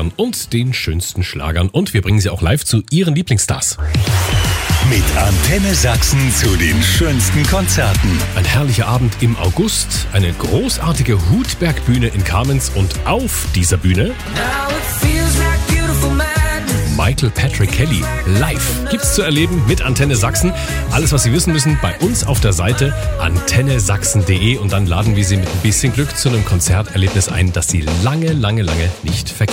Klassikern und den schönsten Schlagern. Und wir bringen sie auch live zu ihren Lieblingsstars. Mit Antenne Sachsen zu den schönsten Konzerten. Ein herrlicher Abend im August, eine großartige Hutbergbühne in Kamenz und auf dieser Bühne Michael Patrick Kelly live. Gibt's zu erleben mit Antenne Sachsen. Alles, was Sie wissen müssen, bei uns auf der Seite antennesachsen.de und dann laden wir Sie mit ein bisschen Glück zu einem Konzerterlebnis ein, das Sie lange, lange, lange nicht vergessen.